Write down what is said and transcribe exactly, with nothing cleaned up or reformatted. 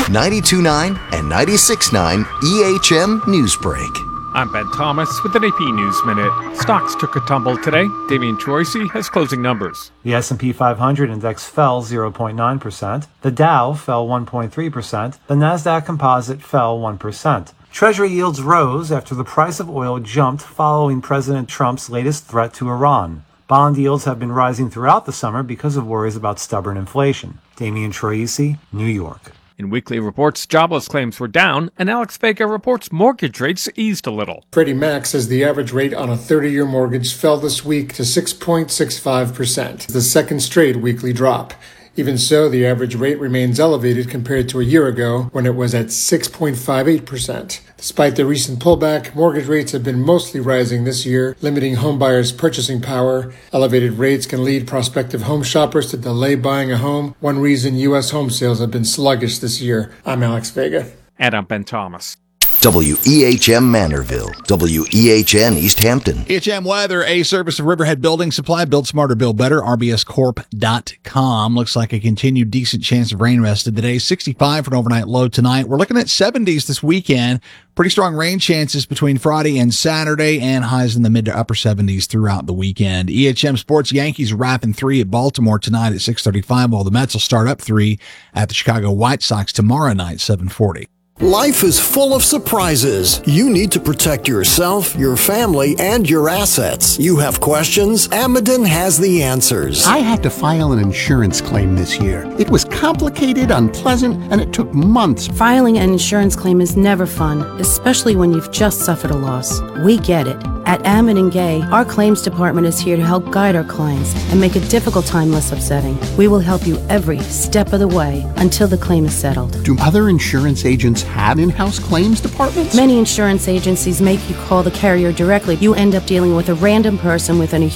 ninety-two point nine and ninety-six point nine E H M Newsbreak. I'm Ben Thomas with an A P News Minute. Stocks took a tumble today. Damian Troisi has closing numbers. The S and P five hundred index fell zero point nine percent. The Dow fell one point three percent. The Nasdaq Composite fell one percent. Treasury yields rose after the price of oil jumped following President Trump's latest threat to Iran. Bond yields have been rising throughout the summer because of worries about stubborn inflation. Damian Troisi, New York. In weekly reports, jobless claims were down, and Alex Vega reports mortgage rates eased a little. Freddie Mac says the average rate on a thirty-year mortgage fell this week to six point six five percent, the second straight weekly drop. Even so, the average rate remains elevated compared to a year ago when it was at six point five eight percent. Despite the recent pullback, mortgage rates have been mostly rising this year, limiting homebuyers' purchasing power. Elevated rates can lead prospective home shoppers to delay buying a home, one reason U S home sales have been sluggish this year. I'm Alex Vega. And I'm Ben Thomas. W E H M Manorville, W E H N East Hampton. E H M Weather, a service of Riverhead Building Supply. Build smarter, build better. R B S corp dot com. Looks like a continued decent chance of rain rest of the day. sixty-five for an overnight low tonight. We're looking at seventies this weekend. Pretty strong rain chances between Friday and Saturday, and highs in the mid to upper seventies throughout the weekend. E H M Sports, Yankees wrapping three at Baltimore tonight at six thirty-five, while the Mets will start up three at the Chicago White Sox tomorrow night, seven forty. Life is full of surprises. You need to protect yourself, your family, and your assets. You have questions? Ameden has the answers. I had to file an insurance claim this year. It was complicated, unpleasant, and it took months. Filing an insurance claim is never fun, especially when you've just suffered a loss. We get it. At Ameden Gay, our claims department is here to help guide our clients and make a difficult time less upsetting. We will help you every step of the way until the claim is settled. Do other insurance agents have in-house claims departments? Many insurance agencies make you call the carrier directly. You end up dealing with a random person within a